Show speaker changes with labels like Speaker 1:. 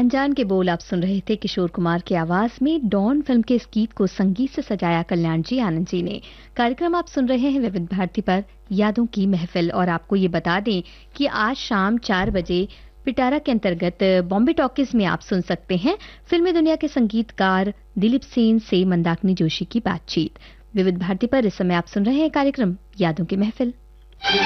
Speaker 1: अनजान के बोल आप सुन रहे थे किशोर कुमार की आवाज में। डॉन फिल्म के इस गीत को संगीत से सजाया कल्याण जी आनंद जी ने। कार्यक्रम आप सुन रहे हैं विविध भारती पर यादों की महफिल। और आपको ये बता दें कि आज शाम 4 बजे पिटारा के अंतर्गत बॉम्बे टॉकीज में आप सुन सकते हैं फिल्मी दुनिया के संगीतकार दिलीप सेन से मंदाकिनी जोशी की बातचीत। विविध भारती पर इस समय आप सुन रहे हैं कार्यक्रम यादों की महफिल।